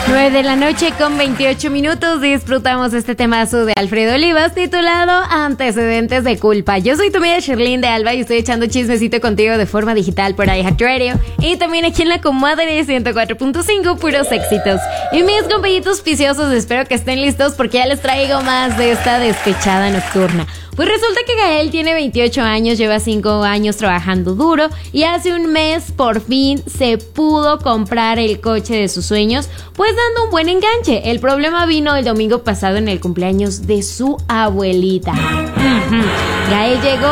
9 de la noche con 28 minutos. Disfrutamos este temazo de Alfredo Olivas titulado Antecedentes de Culpa. Yo soy tu amiga Sherlyn de Alba y estoy echando chismecito contigo de forma digital por iHeartRadio y también aquí en la Comadre 104.5, puros éxitos. Y mis compañitos viciosos, espero que estén listos porque ya les traigo más de esta despechada nocturna. Pues resulta que Gael tiene 28 años, lleva 5 años trabajando duro y hace un mes por fin se pudo comprar el coche de sus sueños, pues dando un buen enganche. El problema vino el domingo pasado en el cumpleaños de su abuelita. Gael llegó